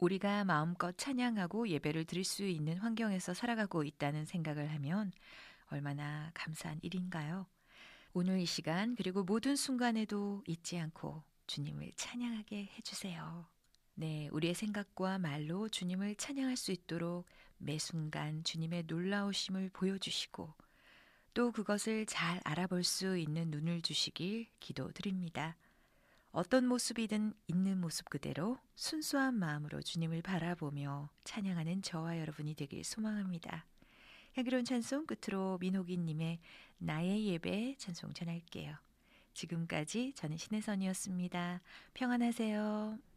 우리가 마음껏 찬양하고 예배를 드릴 수 있는 환경에서 살아가고 있다는 생각을 하면 얼마나 감사한 일인가요? 오늘 이 시간 그리고 모든 순간에도 잊지 않고 주님을 찬양하게 해주세요. 네, 우리의 생각과 말로 주님을 찬양할 수 있도록 매 순간 주님의 놀라우심을 보여주시고 또 그것을 잘 알아볼 수 있는 눈을 주시길 기도드립니다. 어떤 모습이든 있는 모습 그대로 순수한 마음으로 주님을 바라보며 찬양하는 저와 여러분이 되길 소망합니다. 향기로운 찬송 끝으로 민호기님의 나의 예배 찬송 전할게요. 지금까지 저는 신혜선이었습니다. 평안하세요.